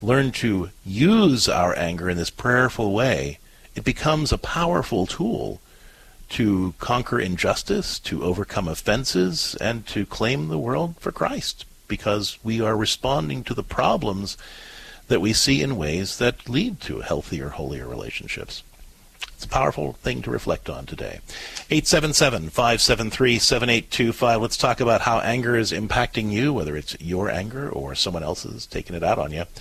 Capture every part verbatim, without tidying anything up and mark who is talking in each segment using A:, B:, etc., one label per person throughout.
A: learn to use our anger in this prayerful way, it becomes a powerful tool to conquer injustice, to overcome offenses, and to claim the world for Christ, because we are responding to the problems that we see in ways that lead to healthier, holier relationships. It's a powerful thing to reflect on today. eight seven seven, five seven three, seven eight two five. Let's talk about how anger is impacting you, whether it's your anger or someone else's taking it out on you.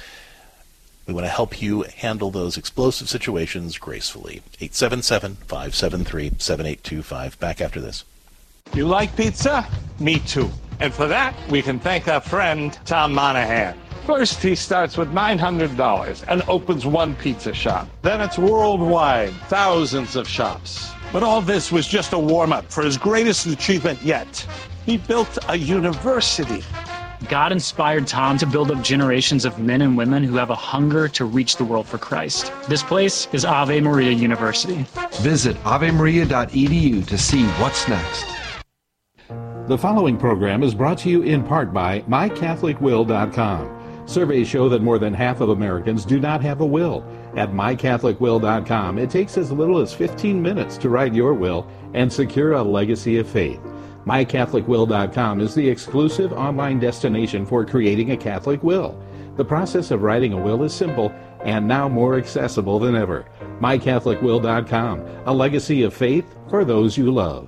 A: We want to help you handle those explosive situations gracefully. eight seven seven, five seven three, seven eight two five. Back after this.
B: You like pizza? Me too. And for that, we can thank our friend, Tom Monahan. First, he starts with nine hundred dollars and opens one pizza shop. Then it's worldwide, thousands of shops. But all this was just a warm-up for his greatest achievement yet. He built a university.
C: God inspired Tom to build up generations of men and women who have a hunger to reach the world for Christ. This place is Ave Maria University.
D: Visit ave maria dot e d u to see what's next.
E: The following program is brought to you in part by my catholic will dot com. Surveys show that more than half of Americans do not have a will. At my catholic will dot com, it takes as little as fifteen minutes to write your will and secure a legacy of faith. my catholic will dot com is the exclusive online destination for creating a Catholic will. The process of writing a will is simple and now more accessible than ever. my catholic will dot com, a legacy of faith for those you love.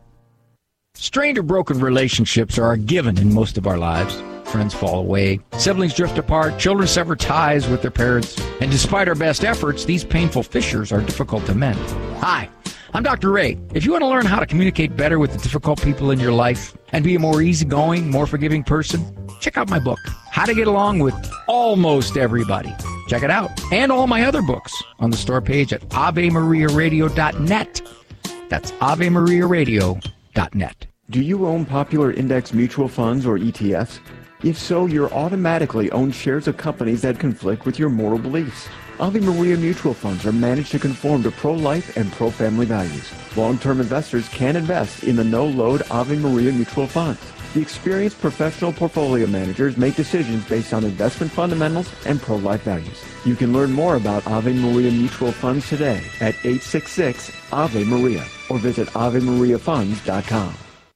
F: Strained or broken relationships are a given in most of our lives. Friends fall away, siblings drift apart, children sever ties with their parents, and despite our best efforts, these painful fissures are difficult to mend. Hi, I'm Doctor Ray. If you want to learn how to communicate better with the difficult people in your life and be a more easygoing, more forgiving person, check out my book, How to Get Along with Almost Everybody. Check it out. And all my other books on the store page at ave maria radio dot net. That's ave maria radio dot net.
G: Do you own popular index mutual funds or E T Fs? If so, you're automatically own shares of companies that conflict with your moral beliefs. Ave Maria mutual funds are managed to conform to pro-life and pro-family values. Long-term investors can invest in the no-load Ave Maria mutual funds. The experienced professional portfolio managers make decisions based on investment fundamentals and pro-life values. You can learn more about Ave Maria mutual funds today at eight six six, A V E Maria or visit ave maria funds dot com.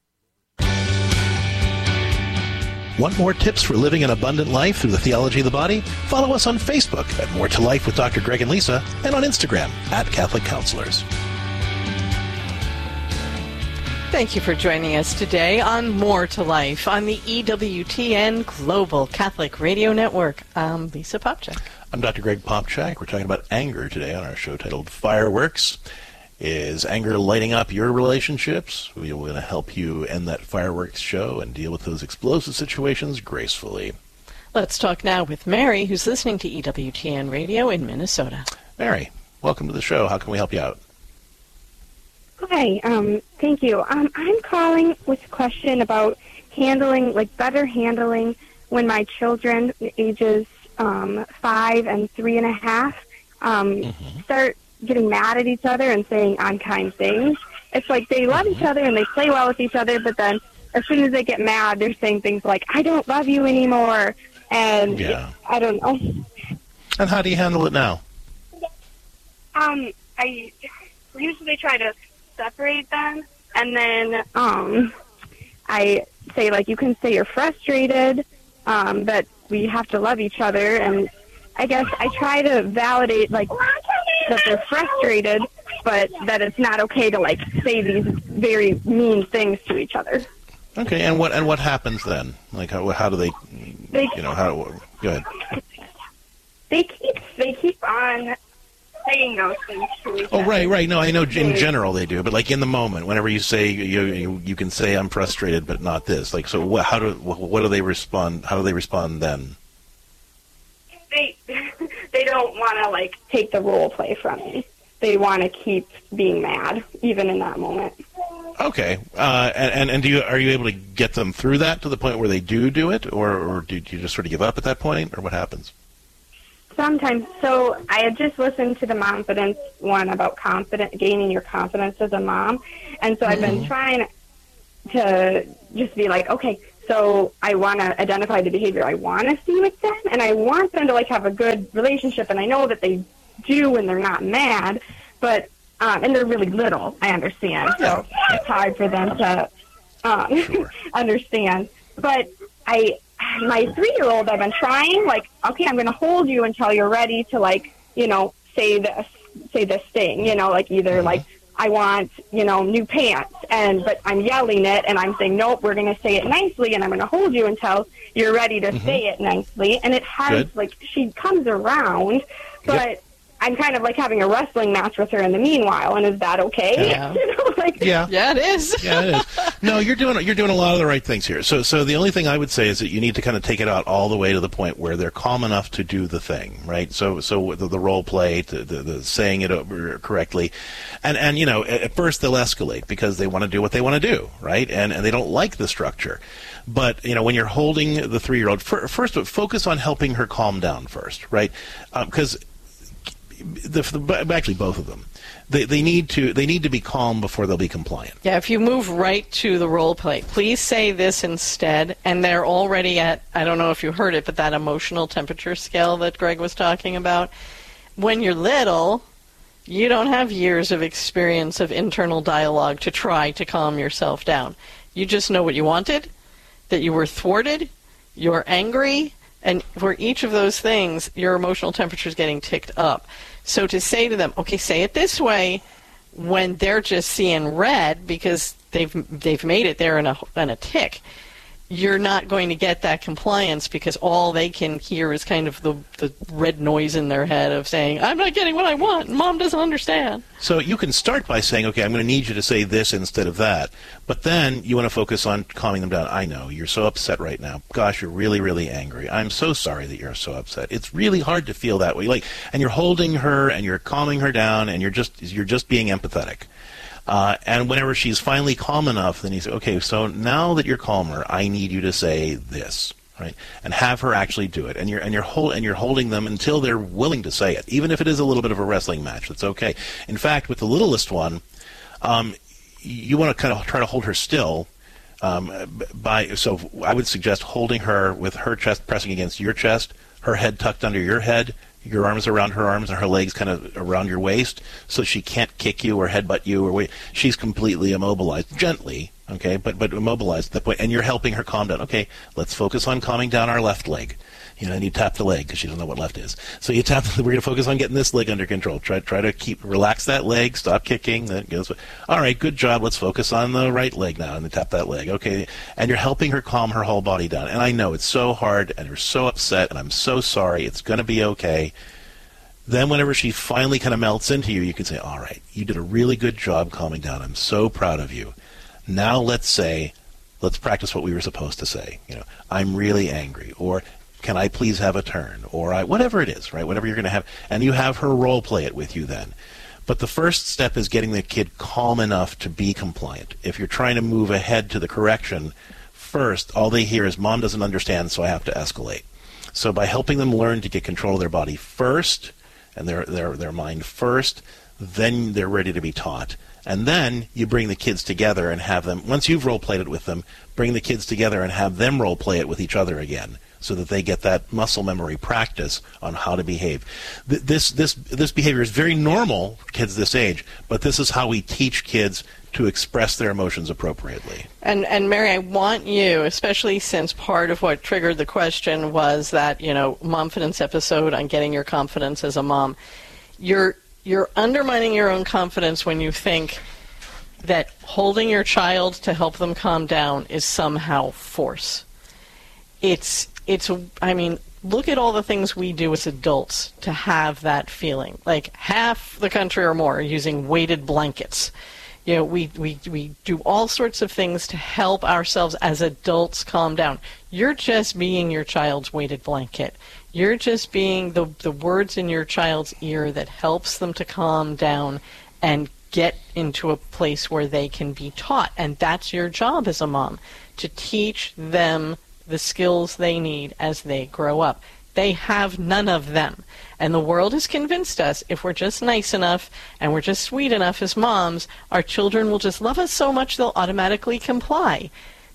A: Want more tips for living an abundant life through the theology of the body? Follow us on Facebook at More to Life with Doctor Greg and Lisa, and on Instagram at Catholic Counselors.
H: Thank you for joining us today on More to Life on the E W T N Global Catholic Radio Network. I'm Lisa Popchak.
A: I'm Doctor Greg Popchak. We're talking about anger today on our show titled Fireworks. Is anger lighting up your relationships? We're going to help you end that fireworks show and deal with those explosive situations gracefully.
H: Let's talk now with Mary, who's listening to E W T N Radio in Minnesota.
A: Mary, welcome to the show. How can we help you out?
I: Hi, um, thank you. Um, I'm calling with a question about handling, like better handling when my children, ages um, five and three and a half, um, mm-hmm. start getting mad at each other and saying unkind things. It's like they love each other and they play well with each other, but then as soon as they get mad, they're saying things like, I don't love you anymore, and
A: yeah.
I: I don't know.
A: And how do you handle it now?
I: Um, I usually try to separate them, and then um, I say, like, you can say you're frustrated, um, but we have to love each other, and I guess I try to validate, like, that they're frustrated, but that it's not okay to, like, say these very mean things to each other.
A: Okay, and what and what happens then? Like, how how do they,
I: they
A: you know, how? Go ahead.
I: They keep they keep on saying those things to each
A: oh,
I: other.
A: Oh, right, right. No, I know in general they do, but like in the moment, whenever you say you you, you can say I'm frustrated, but not this. Like, so what? How do what do they respond? How do they respond then?
I: They they don't want to, like, take the role play from me. They want to keep being mad, even in that moment.
A: Okay, uh, and, and and do you are you able to get them through that to the point where they do do it, or or do you just sort of give up at that point, or what happens?
I: Sometimes. So I had just listened to the Momfidence one about confident gaining your confidence as a mom, and so mm-hmm. I've been trying to just be like, okay, So I want to identify the behavior I want to see with them, and I want them to like have a good relationship. And I know that they do when they're not mad, but um, and they're really little. I understand, so it's hard for them to um, sure. understand. But I, my three-year-old, I've been trying. Like, okay, I'm going to hold you until you're ready to like, you know, say this, say this thing. You know, like either mm-hmm. like. I want, you know, new pants, and but I'm yelling it, and I'm saying, nope, we're going to say it nicely, and I'm going to hold you until you're ready to mm-hmm. say it nicely. And it has, Good. like, she comes around, but yep. I'm kind of like having a wrestling match with her in the meanwhile, and is that okay?
A: Yeah.
I: you know, like,
A: yeah.
H: yeah, it is.
A: yeah, it is. No, you're doing you're doing a lot of the right things here. So, so the only thing I would say is that you need to kind of take it out all the way to the point where they're calm enough to do the thing, right? So, so the, the role play, the, the, the saying it over correctly, and and you know, at, at first they'll escalate because they want to do what they want to do, right? And and they don't like the structure. But, you know, when you're holding the three-year-old, first focus on helping her calm down first, right? Because um, the, the, actually both of them, they, they need to they need to be calm before they'll be compliant.
H: Yeah, if you move right to the role play, please say this instead, and they're already at, I don't know if you heard it, but that emotional temperature scale that Greg was talking about. When you're little, you don't have years of experience of internal dialogue to try to calm yourself down. You just know what you wanted, that you were thwarted, you're angry, and for each of those things, your emotional temperature is getting ticked up. So to say to them, okay, say it this way, when they're just seeing red because they've they've made it there in a in a tick, you're not going to get that compliance because all they can hear is kind of the, the red noise in their head of saying, I'm not getting what I want, and Mom doesn't understand.
A: So you can start by saying, okay, I'm going to need you to say this instead of that. But then you want to focus on calming them down. I know, you're so upset right now. Gosh, you're really, really angry. I'm so sorry that you're so upset. It's really hard to feel that way. Like, and you're holding her, and you're calming her down, and you're just you're just being empathetic. Uh, and whenever she's finally calm enough, then you say, okay, so now that you're calmer, I need you to say this, right? And have her actually do it. And you're and you're hold, and you're holding them until they're willing to say it, even if it is a little bit of a wrestling match. That's okay. In fact, with the littlest one, um, you want to kind of try to hold her still. Um, by so I would suggest holding her with her chest pressing against your chest, her head tucked under your head, your arms around her arms and her legs kind of around your waist, so she can't kick you or headbutt you or wait. She's completely immobilized, gently, okay, but but immobilized at that point, and you're helping her calm down. Okay, let's focus on calming down our left leg. You know, and you tap the leg because she doesn't know what left is. So you tap. We're going to focus on getting this leg under control. Try try to keep relax that leg. Stop kicking. That goes. All right, good job. Let's focus on the right leg now, and then tap that leg. Okay, and you're helping her calm her whole body down. And I know it's so hard, and you're so upset, and I'm so sorry. It's going to be okay. Then whenever she finally kind of melts into you, you can say, all right, you did a really good job calming down. I'm so proud of you. Now let's say, let's practice what we were supposed to say. You know, I'm really angry, or can I please have a turn, or I, whatever it is, right? Whatever you're going to have, and you have her role play it with you then. But the first step is getting the kid calm enough to be compliant. If you're trying to move ahead to the correction, first, all they hear is, Mom doesn't understand, so I have to escalate. So by helping them learn to get control of their body first, and their, their, their mind first, then they're ready to be taught. And then you bring the kids together and have them, once you've role-played it with them, bring the kids together and have them role-play it with each other again, so that they get that muscle memory practice on how to behave. This this this behavior is very normal for kids this age, but this is how we teach kids to express their emotions appropriately.
H: And and Mary, I want you, especially since part of what triggered the question was that, you know, Momfidence episode on getting your confidence as a mom. You're you're undermining your own confidence when you think that holding your child to help them calm down is somehow force. It's It's, I mean, look at all the things we do as adults to have that feeling. Like half the country or more are using weighted blankets. You know, we, we, we do all sorts of things to help ourselves as adults calm down. You're just being your child's weighted blanket. You're just being the, the words in your child's ear that helps them to calm down and get into a place where they can be taught. And that's your job as a mom, to teach them the skills they need as they grow up. They have none of them. And the world has convinced us if we're just nice enough and we're just sweet enough as moms, our children will just love us so much they'll automatically comply.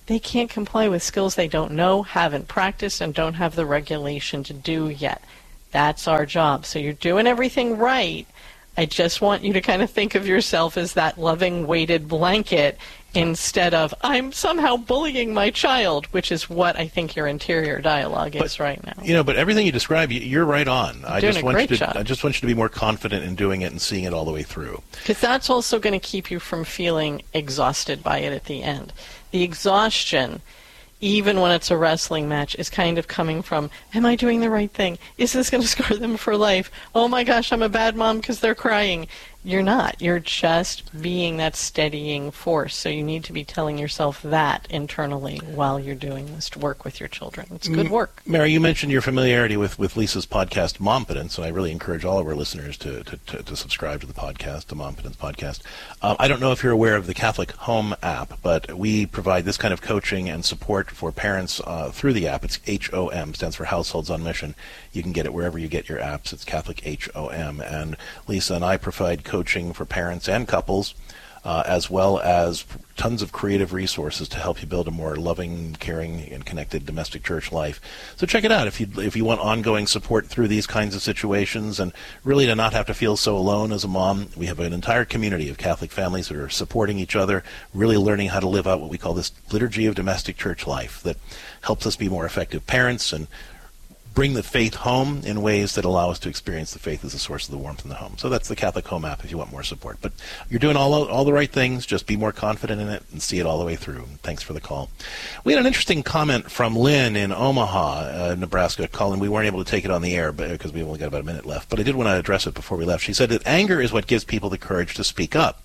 H: they can't comply with skills they don't know, haven't practiced, and don't have the regulation to do yet. That's our job. So you're doing everything right. I just want you to kind of think of yourself as that loving weighted blanket instead of, I'm somehow bullying my child, which is what I think your interior dialogue is
A: but,
H: right now.
A: You know, but everything you describe, you're right on.
H: You're
A: I
H: doing
A: just
H: a
A: want
H: great
A: you to,
H: job.
A: I just want you to be more confident in doing it and seeing it all the way through.
H: Because that's also going to keep you from feeling exhausted by it at the end. The exhaustion, even when it's a wrestling match, is kind of coming from, am I doing the right thing? Is this going to scar them for life? Oh my gosh, I'm a bad mom because they're crying. You're not. You're just being that steadying force. So you need to be telling yourself that internally while you're doing this work with your children. It's good work.
A: Mary, you mentioned your familiarity with, with Lisa's podcast, Mompidence, and I really encourage all of our listeners to, to, to, to subscribe to the podcast, the Mompidence podcast. Um, I don't know if you're aware of the Catholic Home app, but we provide this kind of coaching and support for parents uh, through the app. It's H O M, stands for Households on Mission. You can get it wherever you get your apps. It's Catholic H O M. And Lisa and I provide coaching for parents and couples, uh, as well as tons of creative resources to help you build a more loving, caring, and connected domestic church life. So check it out if you if you want ongoing support through these kinds of situations, and really to not have to feel so alone as a mom. We have an entire community of Catholic families that are supporting each other, really learning how to live out what we call this liturgy of domestic church life that helps us be more effective parents and bring the faith home in ways that allow us to experience the faith as a source of the warmth in the home. So that's the Catholic Home app if you want more support. But you're doing all all the right things. Just be more confident in it and see it all the way through. Thanks for the call. We had an interesting comment from Lynn in Omaha, uh, Nebraska. Colin, we weren't able to take it on the air because we only got about a minute left. But I did want to address it before we left. She said that anger is what gives people the courage to speak up.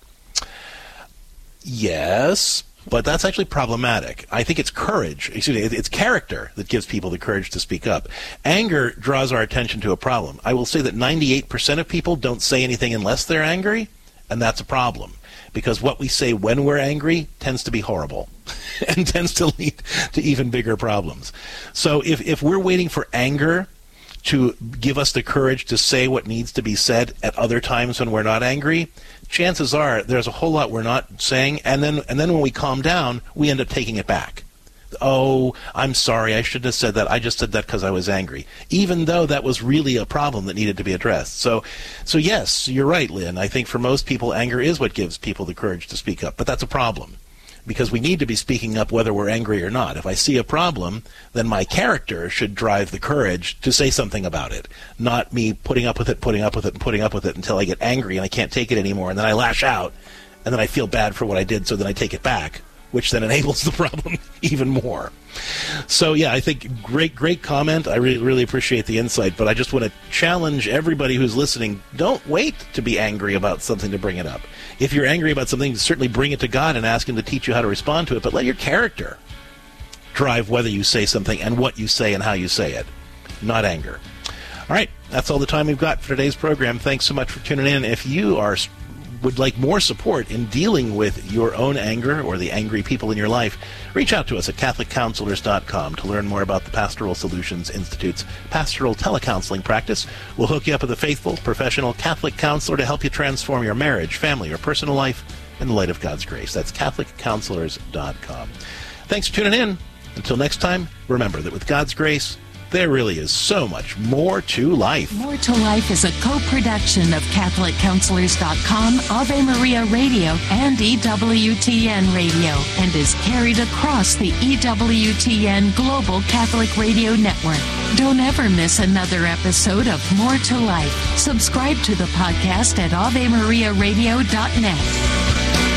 A: Yes, but that's actually problematic. I think it's courage, excuse me, it's character that gives people the courage to speak up. Anger draws our attention to a problem. I will say that ninety-eight percent of people don't say anything unless they're angry, and that's a problem. Because what we say when we're angry tends to be horrible and tends to lead to even bigger problems. So if, if we're waiting for anger to give us the courage to say what needs to be said at other times when we're not angry, chances are there's a whole lot we're not saying, and then and then when we calm down, we end up taking it back. Oh, I'm sorry, I shouldn't have said that. I just said that because I was angry, even though that was really a problem that needed to be addressed. So, so yes, you're right, Lynn. I think for most people, anger is what gives people the courage to speak up, but that's a problem. Because we need to be speaking up whether we're angry or not. If I see a problem, then my character should drive the courage to say something about it, not me putting up with it, putting up with it, and putting up with it until I get angry and I can't take it anymore, and then I lash out, and then I feel bad for what I did, so then I take it back, which then enables the problem even more. So, yeah, I think great, great comment. I really, really appreciate the insight, but I just want to challenge everybody who's listening, don't wait to be angry about something to bring it up. If you're angry about something, certainly bring it to God and ask Him to teach you how to respond to it, but let your character drive whether you say something and what you say and how you say it, not anger. All right, that's all the time we've got for today's program. Thanks so much for tuning in. If you are would like more support in dealing with your own anger or the angry people in your life, reach out to us at Catholic Counselors dot com to learn more about the Pastoral Solutions Institute's pastoral telecounseling practice. We'll hook you up with a faithful, professional Catholic counselor to help you transform your marriage, family, or personal life in the light of God's grace. That's Catholic Counselors dot com. Thanks for tuning in. Until next time, remember that with God's grace, there really is so much more to life.
J: More to Life is a co-production of Catholic Counselors dot com, Ave Maria Radio, and E W T N Radio, and is carried across the E W T N Global Catholic Radio Network. Don't ever miss another episode of More to Life. Subscribe to the podcast at Ave Maria Radio dot net.